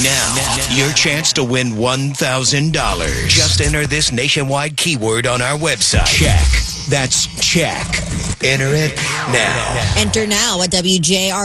Now, your chance to win $1,000. Just enter this nationwide keyword on our website. Check. That's check. Enter it now. Enter now at WJR.